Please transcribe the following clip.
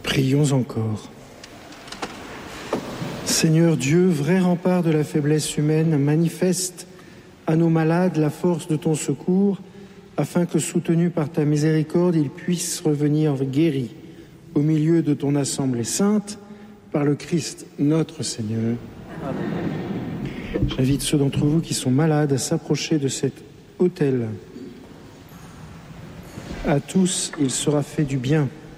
Prions encore. Seigneur Dieu, vrai rempart de la faiblesse humaine, manifeste à nos malades la force de ton secours, afin que, soutenus par ta miséricorde, ils puissent revenir guéris au milieu de ton assemblée sainte, par le Christ notre Seigneur. Amen. J'invite ceux d'entre vous qui sont malades à s'approcher de cet autel. À tous, il sera fait du bien.